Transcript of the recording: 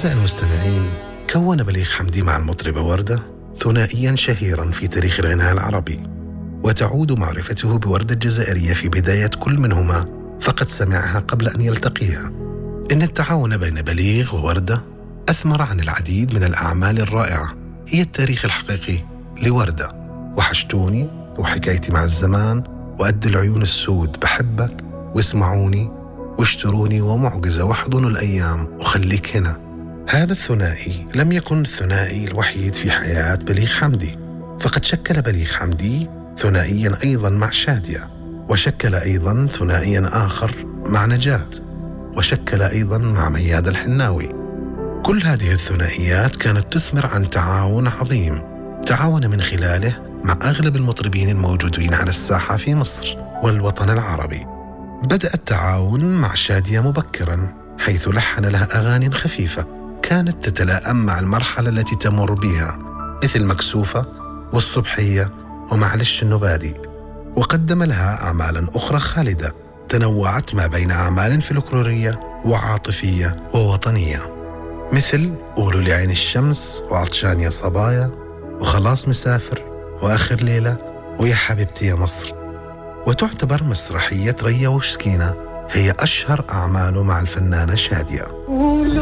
أعزائي المستمعين، كون بليغ حمدي مع المطربة وردة ثنائياً شهيراً في تاريخ الغناء العربي، وتعود معرفته بوردة الجزائرية في بداية كل منهما فقد سمعها قبل أن يلتقيها. إن التعاون بين بليغ ووردة أثمر عن العديد من الأعمال الرائعة هي التاريخ الحقيقي لوردة: وحشتوني، وحكايتي مع الزمان، وقد العيون السود، بحبك، واسمعوني، واشتروني، ومعجزة، واحضنوا الأيام، وخليك هنا. هذا الثنائي لم يكن الثنائي الوحيد في حياة بليغ حمدي، فقد شكل بليغ حمدي ثنائيا أيضا مع شادية، وشكل أيضا ثنائيا آخر مع نجاة، وشكل أيضا مع مياد الحناوي. كل هذه الثنائيات كانت تثمر عن تعاون عظيم تعاون من خلاله مع أغلب المطربين الموجودين على الساحة في مصر والوطن العربي. بدأ التعاون مع شادية مبكراً، حيث لحن لها أغاني خفيفة كانت تتلائم مع المرحلة التي تمر بها، مثل مكسوفة والصبحية ومعلش النبادي. وقدم لها أعمالاً أخرى خالدة تنوعت ما بين أعمال فلكلورية وعاطفية ووطنية، مثل قولوا لي عين الشمس، وعطشان يا صبايا، وخلاص مسافر، وآخر ليلة، ويا حبيبتي يا مصر. وتعتبر مسرحية ريا وسكينة هي أشهر أعماله مع الفنانة شادية.